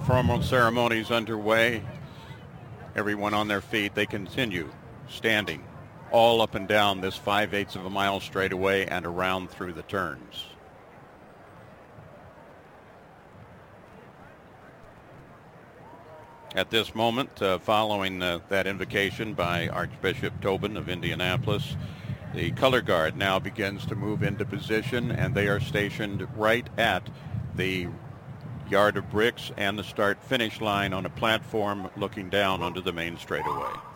formal ceremonies underway. Everyone on their feet. They continue standing all up and down this 5/8 of a mile straightaway and around through the turns. At this moment, following that invocation by Archbishop Tobin of Indianapolis, the color guard now begins to move into position, and they are stationed right at the yard of bricks and the start-finish line on a platform looking down onto the main straightaway.